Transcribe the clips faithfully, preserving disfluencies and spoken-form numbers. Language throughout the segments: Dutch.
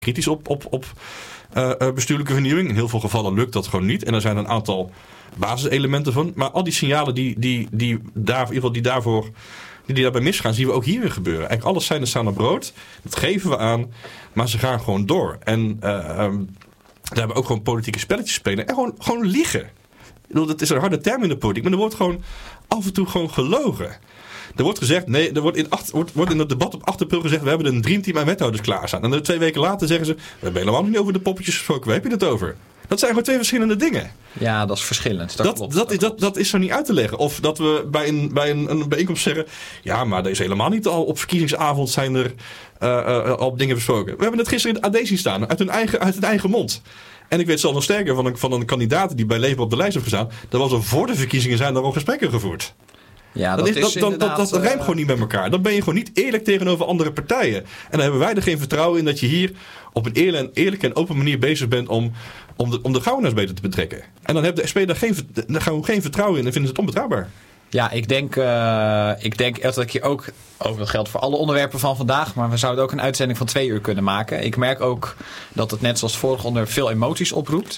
kritisch op, op, op uh, bestuurlijke vernieuwing. In heel veel gevallen lukt dat gewoon niet. En er zijn een aantal basiselementen van. Maar al die signalen die, die, die, daar, in ieder geval die daarvoor... Die, die daarbij misgaan, zien we ook hier weer gebeuren. Eigenlijk alles zijn er staan op brood. Dat geven we aan. Maar ze gaan gewoon door. En uh, um, daar hebben we ook gewoon politieke spelletjes spelen. En gewoon, gewoon liegen. Ik bedoel, dat is een harde term in de politiek. Maar er wordt gewoon af en toe gewoon gelogen. Er wordt gezegd, nee, er wordt in, acht, wordt, wordt in het debat op acht april gezegd, we hebben een dreamteam aan wethouders klaarstaan. En dan twee weken later zeggen ze, we hebben helemaal niet over de poppetjes gesproken. Waar heb je het over? Dat zijn gewoon twee verschillende dingen. Ja, dat is verschillend. Dat, dat, klopt, dat, dat, dat, dat is zo niet uit te leggen. Of dat we bij een, bij een, een bijeenkomst zeggen, ja, maar er is helemaal niet al op verkiezingsavond zijn er uh, uh, al dingen besproken. We hebben het gisteren in het A D zien staan, uit hun eigen, uit hun eigen mond. En ik weet zelfs nog sterker van een, van een kandidaat die bij Labour op de lijst heeft gestaan. Dat was er voor de verkiezingen zijn er al gesprekken gevoerd. Ja, dat, dat, is, is dat, dat, dat, dat rijmt uh, gewoon niet met elkaar. Dan ben je gewoon niet eerlijk tegenover andere partijen. En dan hebben wij er geen vertrouwen in dat je hier op een eerlijke en, eerlijke en open manier bezig bent om, om de, om de gouwenaars beter te betrekken. En dan heeft de S P daar geen, daar gaan we geen vertrouwen in en vinden ze het onbetrouwbaar. Ja, ik denk, uh, ik denk dat ik hier ook, ook dat geldt voor alle onderwerpen van vandaag, maar we zouden ook een uitzending van twee uur kunnen maken. Ik merk ook dat het net zoals het vorige onderwerp veel emoties oproept.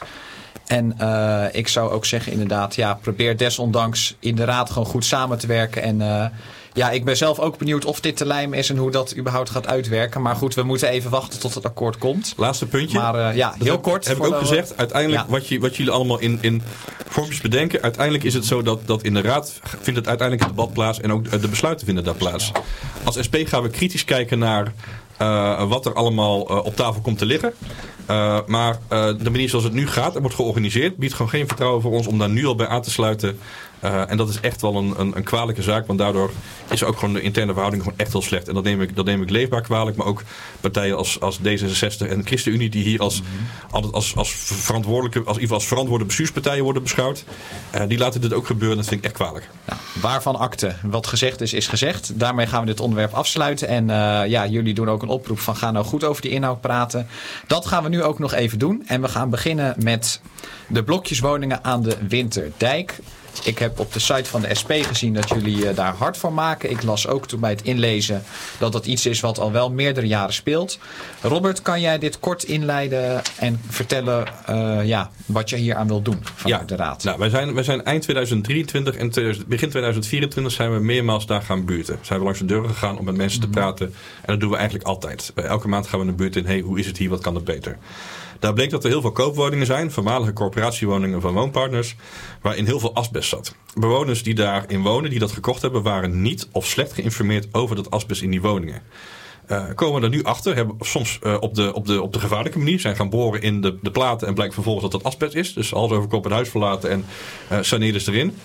En uh, ik zou ook zeggen inderdaad, ja, probeer desondanks in de raad gewoon goed samen te werken. En uh, ja, ik ben zelf ook benieuwd of dit te lijmen is en hoe dat überhaupt gaat uitwerken. Maar goed, we moeten even wachten tot het akkoord komt. Laatste puntje. Maar uh, ja, heel heb, kort. Heb ik ook gezegd, uiteindelijk ja. wat, je, wat jullie allemaal in, in vormpjes bedenken. Uiteindelijk is het zo dat, dat in de raad vindt het uiteindelijk het debat plaats en ook de besluiten vinden daar plaats. Als S P gaan we kritisch kijken naar uh, wat er allemaal uh, op tafel komt te liggen. Uh, maar uh, de manier zoals het nu gaat en wordt georganiseerd biedt gewoon geen vertrouwen voor ons om daar nu al bij aan te sluiten. Uh, en dat is echt wel een, een, een kwalijke zaak, want daardoor is er ook gewoon de interne verhouding gewoon echt heel slecht. En dat neem ik, dat neem ik leefbaar kwalijk, maar ook partijen als, als D zesenzestig en ChristenUnie die hier als, mm-hmm. altijd als, als, verantwoordelijke, als, in ieder geval als verantwoorde bestuurspartijen worden beschouwd. Uh, die laten dit ook gebeuren en dat vind ik echt kwalijk. Nou, waarvan akte? Wat gezegd is, is gezegd. Daarmee gaan we dit onderwerp afsluiten. En uh, ja, jullie doen ook een oproep van ga nou goed over die inhoud praten. Dat gaan we nu ook nog even doen. En we gaan beginnen met de blokjeswoningen aan de Winterdijk. Ik heb op de site van de S P gezien dat jullie uh, daar hard voor maken. Ik las ook toen bij het inlezen dat dat iets is wat al wel meerdere jaren speelt. Robert, kan jij dit kort inleiden en vertellen uh, ja, wat je hier aan wilt doen vanuit ja, de raad? Nou, wij zijn, wij zijn eind tweeduizend drieëntwintig en tweeduizend, begin tweeduizend vierentwintig zijn we meermaals daar gaan buurten. Zijn we langs de deuren gegaan om met mensen te praten. En dat doen we eigenlijk altijd. Elke maand gaan we naar de buurt in. Hey, hoe is het hier? Wat kan het beter? Daar bleek dat er heel veel koopwoningen zijn, voormalige corporatiewoningen van woonpartners, waarin heel veel asbest zat. Bewoners die daarin wonen, die dat gekocht hebben, waren niet of slecht geïnformeerd over dat asbest in die woningen. Uh, komen er nu achter, hebben soms uh, op, de, op, de, op de gevaarlijke manier zijn gaan boren in de, de platen en blijkt vervolgens dat dat asbest is. Dus alles over kop en huis verlaten en uh, saneren is erin.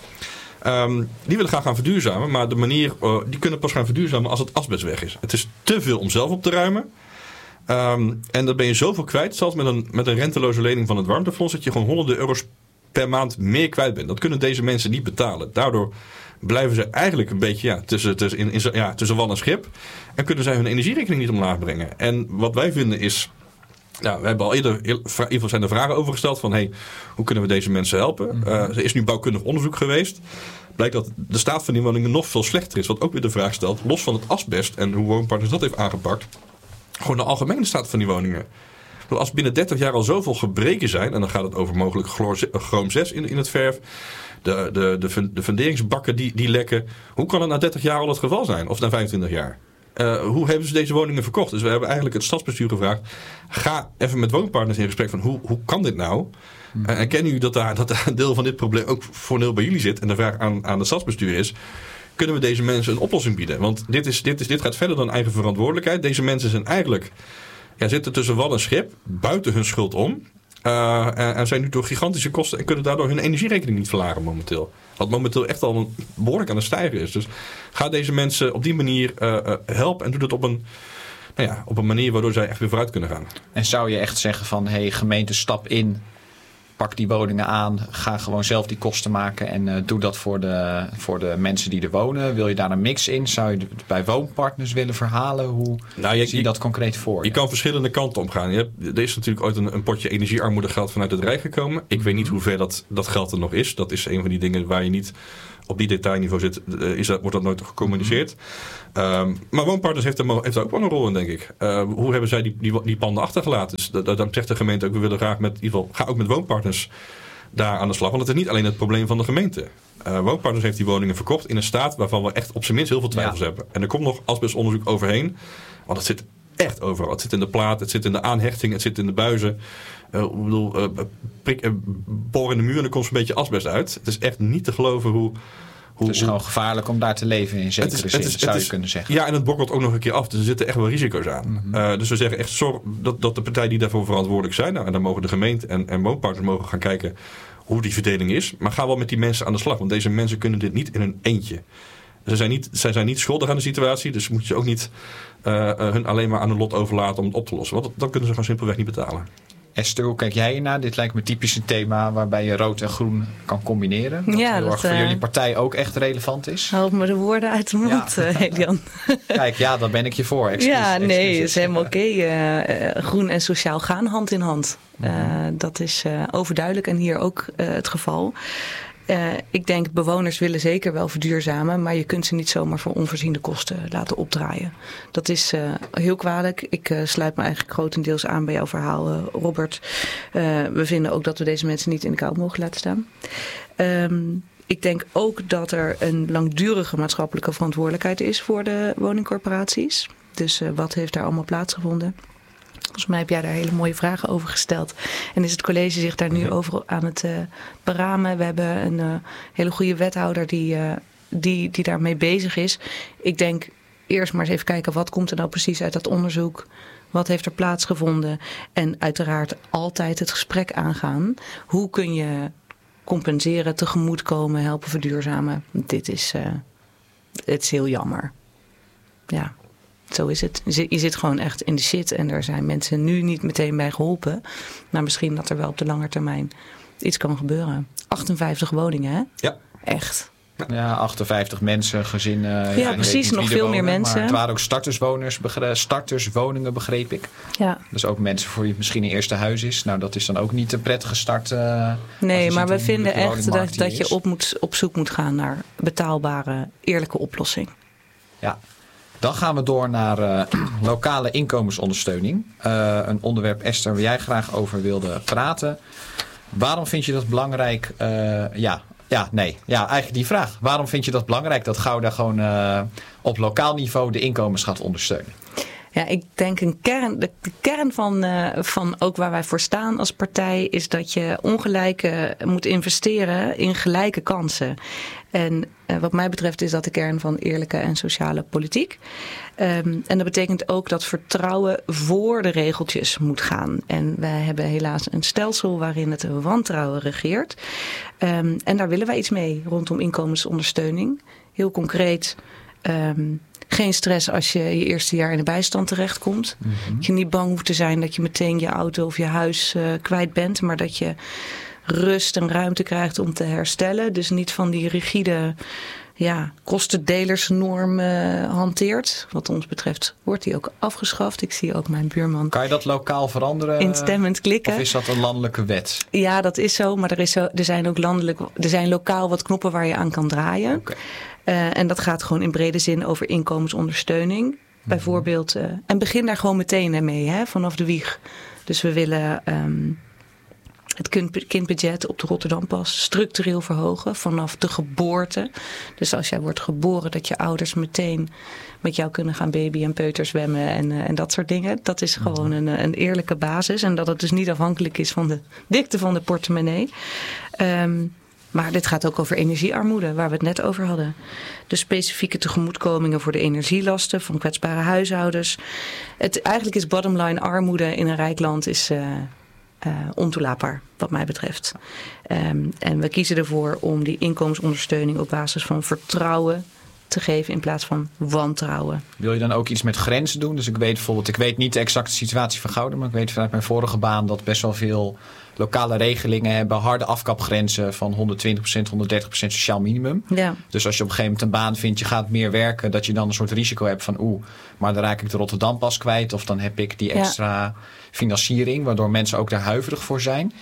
Um, die willen graag gaan verduurzamen, maar de manier, uh, die kunnen pas gaan verduurzamen als het asbest weg is. Het is te veel om zelf op te ruimen. Um, en dan ben je zoveel kwijt, zelfs met een, met een renteloze lening van het warmtefonds, dat je gewoon honderden euro's per maand meer kwijt bent. Dat kunnen deze mensen niet betalen. Daardoor blijven ze eigenlijk een beetje ja, tussen, tussen, in, in, ja, tussen wal en schip. En kunnen zij hun energierekening niet omlaag brengen. En wat wij vinden is, nou, we hebben al eerder, in ieder geval zijn er vragen over gesteld van, hey, hoe kunnen we deze mensen helpen? Uh, er is nu bouwkundig onderzoek geweest. Blijkt dat de staat van die woningen nog veel slechter is. Wat ook weer de vraag stelt, los van het asbest en hoe Woonpartners dat heeft aangepakt, gewoon de algemene staat van die woningen. Als binnen dertig jaar al zoveel gebreken zijn, en dan gaat het over mogelijk chroom zes in, in het verf, de, de, de, de funderingsbakken die, die lekken. Hoe kan het na dertig jaar al het geval zijn? Of na vijfentwintig jaar? Uh, hoe hebben ze deze woningen verkocht? Dus we hebben eigenlijk het stadsbestuur gevraagd, ga even met woonpartners in gesprek van hoe, hoe kan dit nou? Hmm. Uh, en kennen jullie dat daar, dat daar een deel van dit probleem ook voor een deel bij jullie zit? En de vraag aan, aan het stadsbestuur is, kunnen we deze mensen een oplossing bieden? Want dit, is, dit, is, dit gaat verder dan eigen verantwoordelijkheid. Deze mensen zijn eigenlijk, ja, zitten tussen wal en schip, buiten hun schuld om. Uh, en, en zijn nu door gigantische kosten en kunnen daardoor hun energierekening niet verlagen momenteel. Wat momenteel echt al een, behoorlijk aan het stijgen is. Dus ga deze mensen op die manier uh, uh, helpen en doe dat op een, nou ja, op een manier waardoor zij echt weer vooruit kunnen gaan. En zou je echt zeggen van, hé, hey, gemeente, stap in, pak die woningen aan, ga gewoon zelf die kosten maken en uh, doe dat voor de, voor de mensen die er wonen. Wil je daar een mix in? Zou je het bij woonpartners willen verhalen? Hoe nou, je, zie je dat concreet voor? Je, je kan verschillende kanten omgaan. Je hebt, er is natuurlijk ooit een, een potje energiearmoede geld vanuit het Rijk gekomen. Ik weet niet hoe ver dat, dat geld er nog is. Dat is een van die dingen waar je niet op die detailniveau zit, uh, is dat, wordt dat nooit gecommuniceerd. Um, maar Woonpartners heeft er, heeft er ook wel een rol in, denk ik. Uh, hoe hebben zij die, die, die panden achtergelaten? Dus dat, dat zegt de gemeente ook, we willen graag met, in ieder geval, ga ook met Woonpartners daar aan de slag. Want het is niet alleen het probleem van de gemeente. Uh, Woonpartners heeft die woningen verkocht in een staat waarvan we echt op zijn minst heel veel twijfels ja. hebben. En er komt nog asbestonderzoek overheen. Want het zit echt overal. Het zit in de plaat, het zit in de aanhechting, het zit in de buizen. Uh, ik bedoel, uh, prik, uh, boor in de muur en er komt een beetje asbest uit. Het is echt niet te geloven hoe... hoe het is gewoon gevaarlijk om daar te leven in zekere het is, zin, het is, zou het je is, kunnen zeggen. Ja, en het bokkelt ook nog een keer af. Dus er zitten echt wel risico's aan. Mm-hmm. Uh, dus we zeggen echt zorg dat, dat de partijen die daarvoor verantwoordelijk zijn... Nou, en dan mogen de gemeente en, en woonpartners mogen gaan kijken hoe die verdeling is. Maar ga wel met die mensen aan de slag. Want deze mensen kunnen dit niet in hun eentje. Ze zijn niet, zij zijn niet schuldig aan de situatie. Dus moet je ook niet uh, uh, hun alleen maar aan hun lot overlaten om het op te lossen. Want dan kunnen ze gewoon simpelweg niet betalen. Esther, hoe kijk jij hiernaar? Dit lijkt me typisch een thema waarbij je rood en groen kan combineren. Wat ja, heel dat erg voor uh, jullie partij ook echt relevant is. Haal me de woorden uit de mond, ja. uh, Elian. Kijk, ja, daar ben ik je voor. Excuus, ja, nee, excuses. is helemaal oké. Okay. Uh, groen en sociaal gaan hand in hand. Uh, mm-hmm. Dat is uh, overduidelijk en hier ook uh, het geval. Uh, ik denk, bewoners willen zeker wel verduurzamen, maar je kunt ze niet zomaar voor onvoorziene kosten laten opdraaien. Dat is uh, heel kwalijk. Ik uh, sluit me eigenlijk grotendeels aan bij jouw verhaal, uh, Robert. Uh, we vinden ook dat we deze mensen niet in de kou mogen laten staan. Um, ik denk ook dat er een langdurige maatschappelijke verantwoordelijkheid is voor de woningcorporaties. Dus uh, wat heeft daar allemaal plaatsgevonden? Volgens mij heb jij daar hele mooie vragen over gesteld. En is het college zich daar nu over aan het uh, beramen. We hebben een uh, hele goede wethouder die, uh, die, die daarmee bezig is. Ik denk eerst maar eens even kijken wat komt er nou precies uit dat onderzoek. Wat heeft er plaatsgevonden? En uiteraard altijd het gesprek aangaan. Hoe kun je compenseren, tegemoetkomen, helpen verduurzamen? Dit is, uh, het is heel jammer. Ja. Zo is het. Je zit gewoon echt in de shit en er zijn mensen nu niet meteen bij geholpen. Maar misschien dat er wel op de lange termijn iets kan gebeuren. achtenvijftig woningen, hè? Ja. Echt. Ja, achtenvijftig mensen, gezinnen. Ja, ja precies. Nog veel wonen, meer mensen. Maar het waren ook starterswoners, begre- starterswoningen, begreep ik. Ja. Dus ook mensen voor wie het misschien een eerste huis is. Nou, dat is dan ook niet een prettige start. Uh, nee, maar we vinden echt dat, dat je op, moet, op zoek moet gaan naar betaalbare, eerlijke oplossing. Ja. Dan gaan we door naar uh, lokale inkomensondersteuning. Uh, een onderwerp, Esther, waar jij graag over wilde praten. Waarom vind je dat belangrijk? Uh, ja, ja, nee. Ja, eigenlijk die vraag. Waarom vind je dat belangrijk dat Gouda gewoon uh, op lokaal niveau de inkomens gaat ondersteunen? Ja, ik denk een kern, de kern van, uh, van ook waar wij voor staan als partij is dat je ongelijk uh, moet investeren in gelijke kansen. En uh, wat mij betreft is dat de kern van eerlijke en sociale politiek. Um, en dat betekent ook dat vertrouwen voor de regeltjes moet gaan. En wij hebben helaas een stelsel waarin het wantrouwen regeert. Um, en daar willen wij iets mee rondom inkomensondersteuning. Heel concreet. Um, Geen stress als je je eerste jaar in de bijstand terechtkomt. Mm-hmm. Dat je niet bang hoeft te zijn dat je meteen je auto of je huis uh, kwijt bent. Maar dat je rust en ruimte krijgt om te herstellen. Dus niet van die rigide ja, kostendelersnorm uh, hanteert. Wat ons betreft wordt die ook afgeschaft. Ik zie ook mijn buurman. Kan je dat lokaal veranderen? Instemmend klikken. Of is dat een landelijke wet? Ja, dat is zo. Maar er, is zo, er zijn ook landelijk, er zijn lokaal wat knoppen waar je aan kan draaien. Okay. Uh, en dat gaat gewoon in brede zin over inkomensondersteuning. Mm-hmm. Bijvoorbeeld. Uh, en begin daar gewoon meteen mee, hè, vanaf de wieg. Dus we willen um, het kind, kindbudget op de Rotterdampas structureel verhogen vanaf de geboorte. Dus als jij wordt geboren, dat je ouders meteen met jou kunnen gaan baby en peuter zwemmen en, uh, en dat soort dingen. Dat is gewoon een, een eerlijke basis. En dat het dus niet afhankelijk is van de dikte van de portemonnee. Um, Maar dit gaat ook over energiearmoede, waar we het net over hadden. De specifieke tegemoetkomingen voor de energielasten van kwetsbare huishoudens. Het, eigenlijk is bottomline armoede in een rijk land is, uh, uh, ontoelaatbaar, wat mij betreft. Um, en we kiezen ervoor om die inkomensondersteuning op basis van vertrouwen te geven in plaats van wantrouwen. Wil je dan ook iets met grenzen doen? Dus ik weet bijvoorbeeld, ik weet niet de exacte situatie van Gouda, maar ik weet vanuit mijn vorige baan dat best wel veel lokale regelingen hebben, harde afkapgrenzen van honderdtwintig procent, honderddertig procent sociaal minimum. Ja. Dus als je op een gegeven moment een baan vindt, je gaat meer werken, dat je dan een soort risico hebt van oeh, maar dan raak ik de Rotterdampas kwijt of dan heb ik die extra ja. financiering, waardoor mensen ook daar huiverig voor zijn.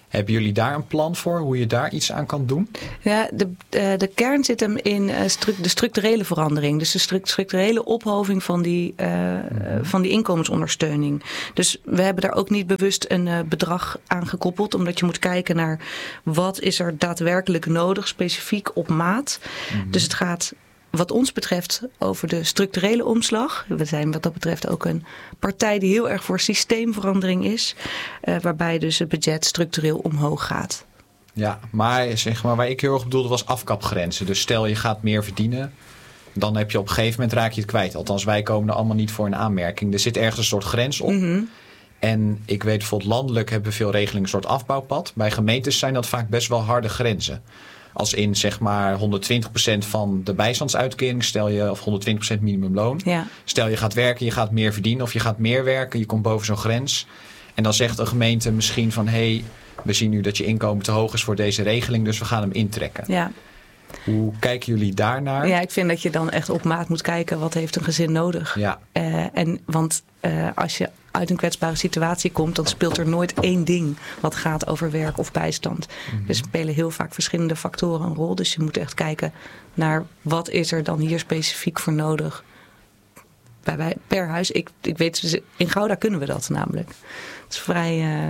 Hebben jullie daar een plan voor, hoe je daar iets aan kan doen? Ja, de, de, de kern zit hem in uh, stru- de structurele verandering. Dus de stru- structurele ophoging van die, uh, mm-hmm. van die inkomensondersteuning. Dus we hebben daar ook niet bewust een uh, bedrag aan gekoppeld. Omdat je moet kijken naar wat is er daadwerkelijk nodig, specifiek op maat. Mm-hmm. Dus het gaat wat ons betreft over de structurele omslag. We zijn wat dat betreft ook een partij die heel erg voor systeemverandering is. Uh, waarbij dus het budget structureel omhoog gaat. Ja, maar zeg maar waar ik heel erg bedoelde was afkapgrenzen. Dus stel je gaat meer verdienen, dan heb je op een gegeven moment raak je het kwijt. Althans, wij komen er allemaal niet voor in aanmerking. Er zit ergens een soort grens op. Mm-hmm. En ik weet bijvoorbeeld landelijk hebben we veel regelingen, een soort afbouwpad. Bij gemeentes zijn dat vaak best wel harde grenzen. Als in zeg maar honderdtwintig procent van de bijstandsuitkering, stel je, of honderdtwintig procent minimumloon. Ja. Stel je gaat werken, je gaat meer verdienen of je gaat meer werken, je komt boven zo'n grens. En dan zegt een gemeente misschien van, hé, hey, we zien nu dat je inkomen te hoog is voor deze regeling, dus we gaan hem intrekken. Ja. Hoe kijken jullie daarnaar? Ja, ik vind dat je dan echt op maat moet kijken, wat heeft een gezin nodig? Ja. Uh, en, want uh, als je uit een kwetsbare situatie komt, dan speelt er nooit één ding wat gaat over werk of bijstand. Mm-hmm. Er spelen heel vaak verschillende factoren een rol. Dus je moet echt kijken naar wat is er dan hier specifiek voor nodig. Bij, bij, per huis, ik, ik weet, in Gouda kunnen we dat namelijk. Het is vrij... Uh,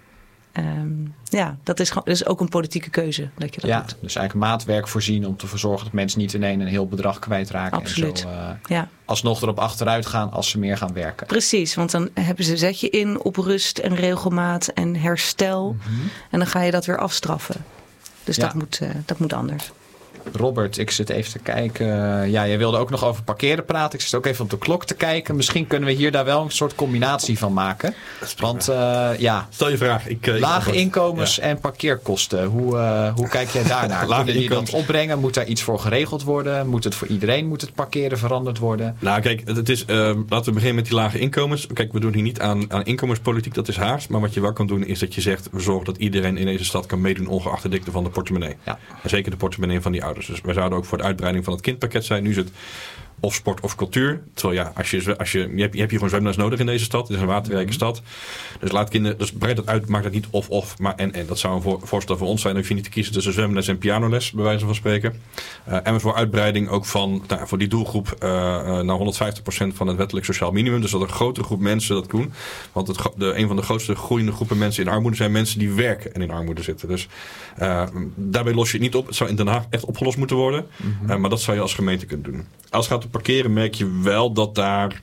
Um, ja, dat is, dat is ook een politieke keuze dat je dat ja, doet. Dus eigenlijk maatwerk voorzien om te zorgen dat mensen niet ineens een heel bedrag kwijtraken. Absoluut. En zo uh, ja. alsnog erop achteruit gaan als ze meer gaan werken. Precies, want dan hebben ze, zet je in op rust en regelmaat en herstel. Mm-hmm. En dan ga je dat weer afstraffen. Dus ja. dat, moet, uh, dat moet anders. Robert, ik zit even te kijken. Ja, jij wilde ook nog over parkeren praten. Ik zit ook even op de klok te kijken. Misschien kunnen we hier daar wel een soort combinatie van maken. Want uh, ja, stel je vraag. Ik, uh, lage ik inkomens ja. en parkeerkosten. Hoe, uh, hoe kijk jij daarnaar? Kunnen die dat opbrengen? Moet daar iets voor geregeld worden? Moet het voor iedereen? Moet het parkeren veranderd worden? Nou kijk, het is, uh, laten we beginnen met die lage inkomens. Kijk, we doen hier niet aan, aan inkomenspolitiek. Dat is haars. Maar wat je wel kan doen is dat je zegt, we zorgen dat iedereen in deze stad kan meedoen, ongeacht de dikte van de portemonnee. Ja. En zeker de portemonnee van die ouders. Dus wij zouden ook voor de uitbreiding van het kindpakket zijn. Nu is het of sport of cultuur. Terwijl ja, als je, als je, je, hebt, je hebt hier gewoon zwemles nodig in deze stad. Het is een waterrijke stad. Dus laat kinderen, dus breid dat uit, maak dat niet of of, maar en en. Dat zou een voor, voorstel voor ons zijn. Dan hoef je niet te kiezen tussen zwemles en pianoles, bij wijze van spreken. Uh, en voor uitbreiding ook van, nou, voor die doelgroep uh, uh, naar honderdvijftig procent van het wettelijk sociaal minimum. Dus dat een grotere groep mensen dat doen. Want het, de, een van de grootste groeiende groepen mensen in armoede zijn mensen die werken en in armoede zitten. Dus uh, daarbij los je het niet op. Het zou in Den Haag echt opgelost moeten worden. Mm-hmm. Uh, maar dat zou je als gemeente kunnen doen. Als het gaat om parkeren merk je wel dat daar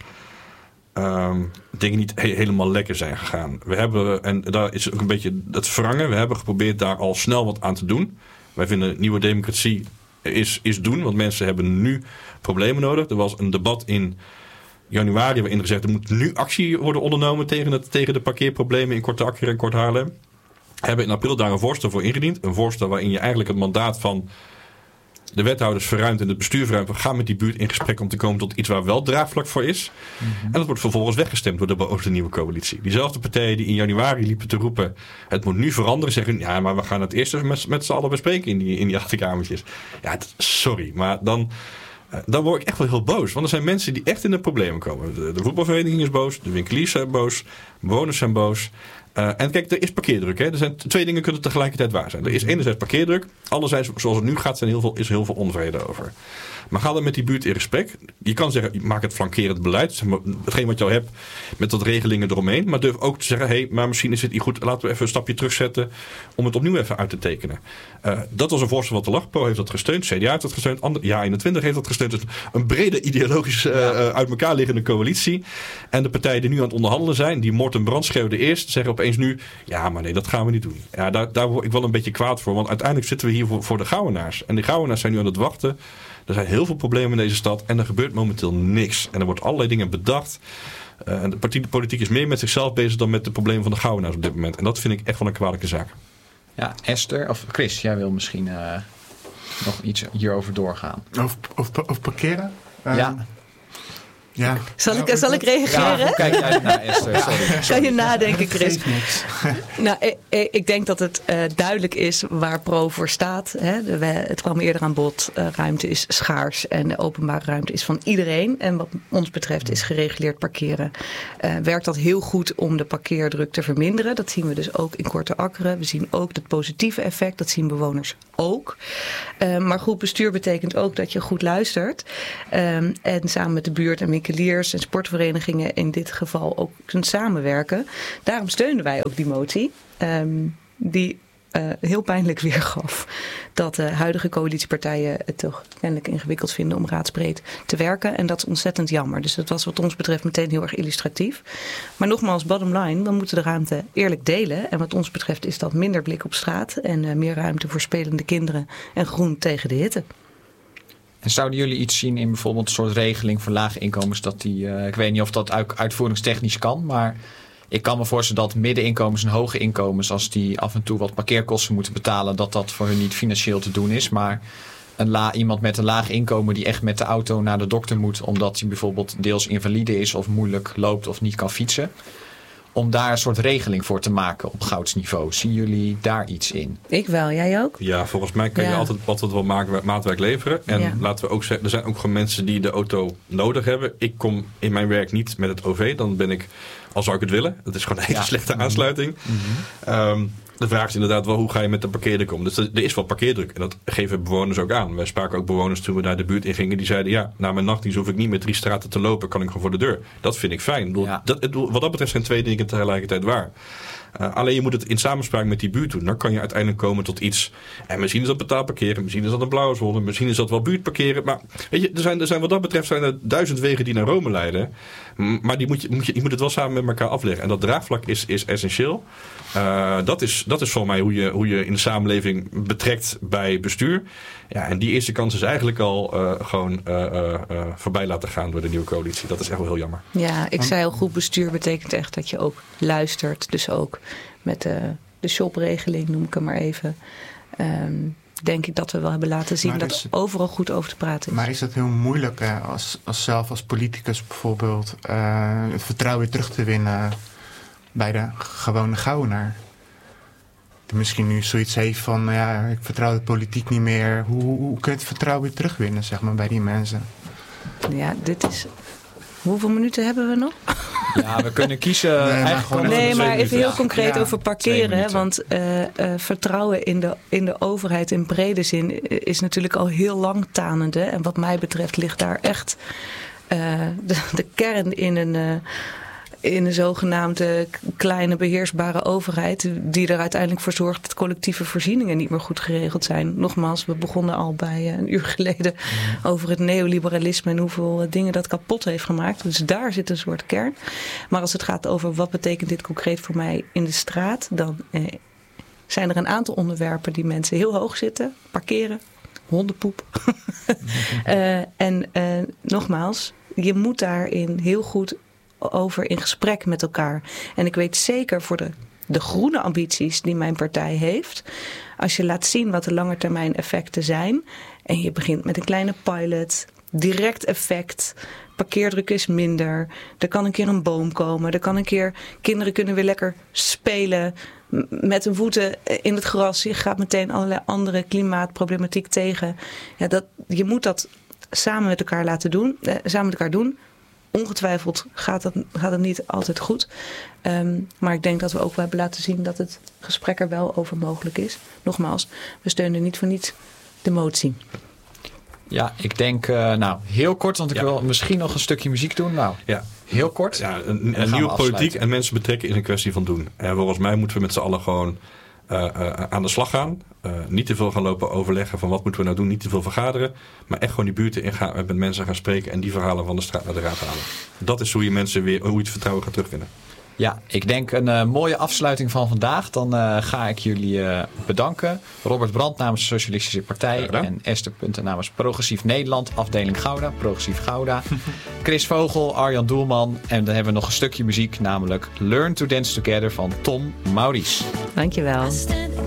um, dingen niet he- helemaal lekker zijn gegaan. We hebben, en daar is ook een beetje het wrangen, we hebben geprobeerd daar al snel wat aan te doen. Wij vinden nieuwe democratie is, is doen, want mensen hebben nu problemen nodig. Er was een debat in januari waarin gezegd er moet nu actie worden ondernomen tegen, het, tegen de parkeerproblemen in Korte Akker en Kort Haarlem. We hebben in april daar een voorstel voor ingediend. Een voorstel waarin je eigenlijk het mandaat van de wethouders verruimt en het bestuur verruimt. We gaan met die buurt in gesprek om te komen tot iets waar wel draagvlak voor is. Mm-hmm. En dat wordt vervolgens weggestemd door de beoogde nieuwe coalitie. Diezelfde partijen die in januari liepen te roepen, het moet nu veranderen, zeggen ja, maar we gaan het eerst met, met z'n allen bespreken in die, in die achterkamertjes. Ja, het, sorry, maar dan, dan word ik echt wel heel boos. Want er zijn mensen die echt in de problemen komen. De, de voetbalvereniging is boos, de winkeliers zijn boos, bewoners zijn boos. Uh, en kijk, er is parkeerdruk. Hè. Er zijn twee dingen kunnen tegelijkertijd waar zijn. Er is enerzijds parkeerdruk. Anderzijds, zoals het nu gaat, zijn heel veel, is heel veel onvrede over. Maar ga dan met die buurt in gesprek. Je kan zeggen, maak het flankerend beleid. Zeg maar, hetgeen wat je al hebt met wat regelingen eromheen. Maar durf ook te zeggen, hé, hey, maar misschien is het niet goed. Laten we even een stapje terugzetten om het opnieuw even uit te tekenen. Uh, dat was een voorstel wat de lag. Pro heeft dat gesteund. C D A heeft dat gesteund. Ander, ja, eenentwintig heeft dat gesteund. Dus een brede ideologisch uh, uh, uit elkaar liggende coalitie. En de partijen die nu aan het onderhandelen zijn, die Morten Brand schreeuwde eerst, zeggen opeens nu, ja, maar nee, dat gaan we niet doen. Ja, daar, daar word ik wel een beetje kwaad voor. Want uiteindelijk zitten we hier voor, voor de Gouwenaars. En de Gouwenaars zijn nu aan het wachten. Er zijn heel veel problemen in deze stad en er gebeurt momenteel niks. En er wordt allerlei dingen bedacht. Uh, en de, partij, de politiek is meer met zichzelf bezig dan met de problemen van de Gouwenaars op dit moment. En dat vind ik echt wel een kwalijke zaak. Ja, Esther, of Chris, jij wil misschien uh, nog iets hierover doorgaan. Over, over, over parkeren? Uh, ja. Ja. Zal ik, Nou, zal ik reageren? Ja, hoe kijk jij naar Esther? Sorry. Kan je nadenken, Dat Chris? geeft niks. Nou, ik, ik denk dat het uh, duidelijk is waar Pro voor staat. Hè. De, we, het kwam eerder aan bod. Uh, ruimte is schaars en de openbare ruimte is van iedereen. En wat ons betreft is gereguleerd parkeren. Uh, werkt dat heel goed om de parkeerdruk te verminderen. Dat zien we dus ook in Korte Akkeren. We zien ook het positieve effect. Dat zien bewoners ook. Uh, maar goed bestuur betekent ook dat je goed luistert. Um, en samen met de buurt en winkeliers en sportverenigingen in dit geval ook kunt samenwerken. Daarom steunen wij ook die motie. Um, die uh, heel pijnlijk weergaf dat de huidige coalitiepartijen het toch kennelijk ingewikkeld vinden om raadsbreed te werken. En dat is ontzettend jammer. Dus dat was wat ons betreft meteen heel erg illustratief. Maar nogmaals, bottom line, we moeten de ruimte eerlijk delen. En wat ons betreft is dat minder blik op straat en uh, meer ruimte voor spelende kinderen en groen tegen de hitte. En zouden jullie iets zien in bijvoorbeeld een soort regeling voor lage inkomens? Dat die, uh, ik weet niet of dat uit, uitvoeringstechnisch kan, maar ik kan me voorstellen dat middeninkomens en hoge inkomens, als die af en toe wat parkeerkosten moeten betalen, dat dat voor hun niet financieel te doen is. Maar een la, iemand met een laag inkomen die echt met de auto naar de dokter moet, omdat hij bijvoorbeeld deels invalide is of moeilijk loopt of niet kan fietsen, om daar een soort regeling voor te maken op goudsniveau. Zien jullie daar iets in? Ik wel, jij ook? Ja, volgens mij kan je Ja. altijd, altijd wel maatwerk, maatwerk leveren. En Ja. laten we ook zeggen, er zijn ook gewoon mensen die de auto nodig hebben. Ik kom in mijn werk niet met het O V. Dan ben ik, al zou ik het willen. Dat is gewoon een hele Ja. slechte aansluiting. Mm-hmm. Um, de vraag is inderdaad wel, hoe ga je met de parkeerdruk om? Dus er er is wel parkeerdruk. En dat geven bewoners ook aan. Wij spraken ook bewoners toen we naar de buurt in gingen. Die zeiden, ja, na mijn nachtdienst hoef ik niet met drie straten te lopen. Kan ik gewoon voor de deur. Dat vind ik fijn. Ik bedoel, Ja. dat, wat dat betreft zijn twee dingen tegelijkertijd waar. Uh, alleen je moet het in samenspraak met die buurt doen. Dan kan je uiteindelijk komen tot iets. En misschien is dat betaalparkeren. Misschien is dat een blauwe zone. Misschien is dat wel buurtparkeren. Maar weet je, er zijn, er zijn wat dat betreft zijn er duizend wegen die naar Rome leiden. M- maar die moet je, moet je, je moet het wel samen met elkaar afleggen. En dat draagvlak is, is essentieel. Uh, dat, is, dat is voor mij hoe je, hoe je in de samenleving betrekt bij bestuur. Ja, en die eerste kans is eigenlijk al uh, gewoon uh, uh, uh, voorbij laten gaan door de nieuwe coalitie. Dat is echt wel heel jammer. Ja, ik zei al, goed bestuur betekent echt dat je ook luistert. Dus ook met de, de shopregeling, noem ik hem maar even. Um, denk ik dat we wel hebben laten zien Maar dat is- overal goed over te praten is. Maar is het heel moeilijk hè, als, als zelf als politicus bijvoorbeeld uh, het vertrouwen weer terug te winnen bij de gewone Gouwenaar? Die misschien nu zoiets heeft van, nou ja, ik vertrouw de politiek niet meer. Hoe, hoe, hoe kun je het vertrouwen weer terugwinnen, zeg maar, bij die mensen? Ja, dit is... Hoeveel minuten hebben we nog? Ja, we kunnen kiezen. maar eigenlijk gewoon komen we Nee, er maar zeven even heel minuten. concreet Ja, over twee parkeren. Hè, minuten. want uh, uh, vertrouwen in de, in de overheid in brede zin is natuurlijk al heel lang tanende. En wat mij betreft ligt daar echt uh, de, de kern in een... Uh, in een zogenaamde kleine beheersbare overheid die er uiteindelijk voor zorgt dat collectieve voorzieningen niet meer goed geregeld zijn. Nogmaals, we begonnen al bij een uur geleden over het neoliberalisme en hoeveel dingen dat kapot heeft gemaakt. Dus daar zit een soort kern. Maar als het gaat over wat betekent dit concreet voor mij in de straat, dan eh, zijn er een aantal onderwerpen die mensen heel hoog zitten. Parkeren, hondenpoep. uh, en uh, nogmaals, je moet daarin heel goed over in gesprek met elkaar. En ik weet zeker voor de, de groene ambities die mijn partij heeft, als je laat zien wat de langetermijn effecten zijn en je begint met een kleine pilot, direct effect, parkeerdruk is minder, er kan een keer een boom komen, er kan een keer, kinderen kunnen weer lekker spelen met hun voeten in het gras, je gaat meteen allerlei andere klimaatproblematiek tegen. Ja, dat, je moet dat samen met elkaar laten doen, eh, samen met elkaar doen. Ongetwijfeld gaat dat, gaat het niet altijd goed. Um, maar ik denk dat we ook wel hebben laten zien dat het gesprek er wel over mogelijk is. Nogmaals, we steunen niet voor niets de motie. Ja, ik denk, uh, nou, heel kort, want ik Ja. wil misschien nog een stukje muziek doen. Nou, Ja. heel kort. Ja, een, En dan een gaan we nieuwe politiek afsluiten. en mensen betrekken is een kwestie van doen. En volgens mij moeten we met z'n allen gewoon uh, uh, aan de slag gaan. Uh, niet te veel gaan lopen overleggen van wat moeten we nou doen. Niet te veel vergaderen. Maar echt gewoon die buurten ingaan, met mensen gaan spreken en die verhalen van de straat naar de raad halen. Dat is hoe je mensen weer, hoe je het vertrouwen gaat terugvinden. Ja, ik denk een uh, mooie afsluiting van vandaag. Dan uh, ga ik jullie uh, bedanken. Robert Brandt namens de Socialistische Partij. Ja, en Esther Punten namens Progressief Nederland, afdeling Gouda. Progressief Gouda. Chris Vogel, Arjan Doelman. En dan hebben we nog een stukje muziek, namelijk Learn to Dance Together van Tom Maurice. Dankjewel. I stand